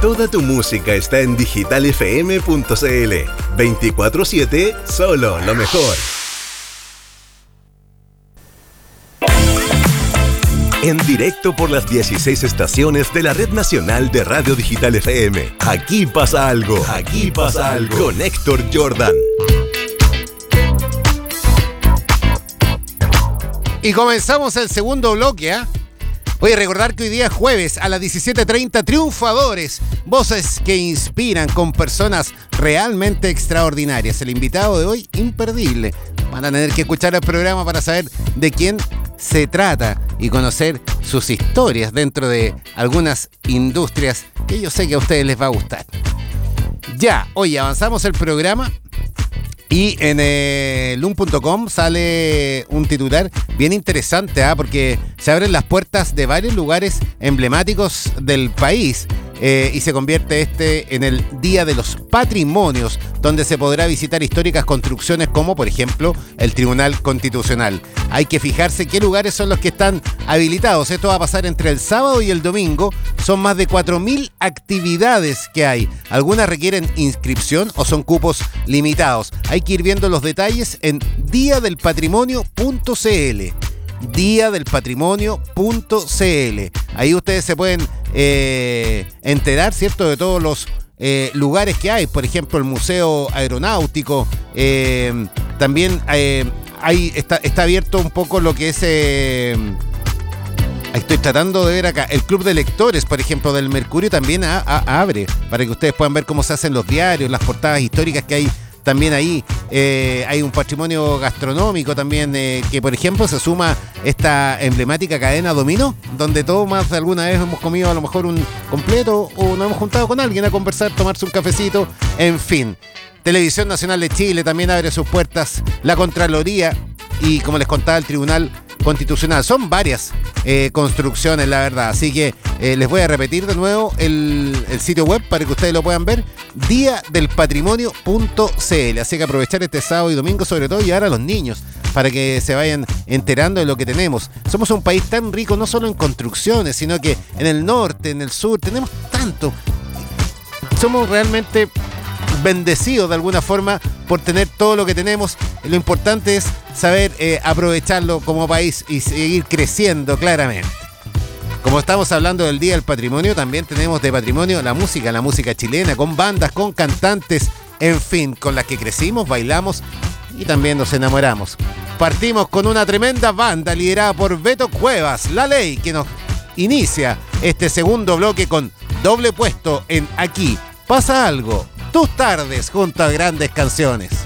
Toda tu música está en digitalfm.cl. 24/7, solo lo mejor. En directo por las 16 estaciones de la Red Nacional de Radio Digital FM. Aquí pasa algo. Aquí pasa algo. Con Héctor Jordan. Y comenzamos el segundo bloque, ¿eh? Voy a recordar que hoy día es jueves a las 17:30, Triunfadores, voces que inspiran con personas realmente extraordinarias. El invitado de hoy, imperdible. Van a tener que escuchar el programa para saber de quién se trata y conocer sus historias dentro de algunas industrias que yo sé que a ustedes les va a gustar. Ya, hoy avanzamos el programa. Y en LUM.com sale un titular bien interesante, porque se abren las puertas de varios lugares emblemáticos del país y se convierte en el Día de los Patrimonios, donde se podrá visitar históricas construcciones como, por ejemplo, el Tribunal Constitucional. Hay que fijarse qué lugares son los que están habilitados. Esto va a pasar entre el sábado y el domingo. Son más de 4.000 actividades que hay. Algunas requieren inscripción o son cupos limitados. Hay que ir viendo los detalles en diadelpatrimonio.cl. diadelpatrimonio.cl. Ahí ustedes se pueden enterar, ¿cierto?, de todos los lugares que hay. Por ejemplo, el Museo Aeronáutico. También está abierto un poco lo que es... estoy tratando de ver acá. El Club de Lectores, por ejemplo, del Mercurio también abre para que ustedes puedan ver cómo se hacen los diarios, las portadas históricas que hay también ahí. Hay un patrimonio gastronómico también que, por ejemplo, se suma esta emblemática cadena Dominó, donde todos más de alguna vez hemos comido a lo mejor un completo o nos hemos juntado con alguien a conversar, tomarse un cafecito, en fin. Televisión Nacional de Chile también abre sus puertas, la Contraloría y, como les contaba, el Tribunal Constitucional. Son varias construcciones, la verdad. Así que les voy a repetir de nuevo el sitio web para que ustedes lo puedan ver: diadelpatrimonio.cl. Así que aprovechar este sábado y domingo, sobre todo, y llevar a los niños para que se vayan enterando de lo que tenemos. Somos un país tan rico, no solo en construcciones, sino que en el norte, en el sur, tenemos tanto. Somos realmente bendecidos de alguna forma por tener todo lo que tenemos. Lo importante es saber aprovecharlo como país y seguir creciendo claramente. Como estamos hablando del Día del Patrimonio, también tenemos de patrimonio la música chilena, con bandas, con cantantes, en fin, con las que crecimos, bailamos y también nos enamoramos. Partimos con una tremenda banda liderada por Beto Cuevas, La Ley, que nos inicia este segundo bloque con doble puesto en Aquí Pasa Algo. Tus tardes junto a grandes canciones.